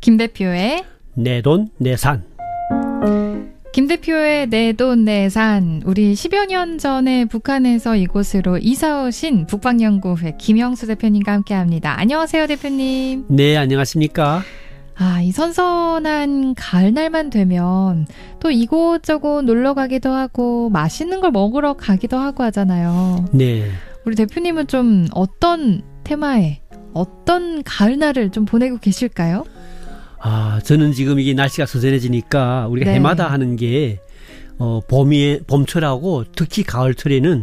김 대표의 내 돈, 내 산. 김 대표의 내 돈, 내 산. 우리 10여 년 전에 북한에서 이곳으로 이사 오신 북방연구회 김영수 대표님과 함께합니다. 안녕하세요, 대표님. 네, 안녕하십니까? 이 선선한 가을날만 되면 또 이곳저곳 놀러 가기도 하고 맛있는 걸 먹으러 가기도 하고 하잖아요. 네. 우리 대표님은 좀 어떤 테마에 어떤 가을날을 좀 보내고 계실까요? 저는 지금 이게 날씨가 선선해지니까 우리가 네. 해마다 하는 게 봄철하고 특히 가을철에는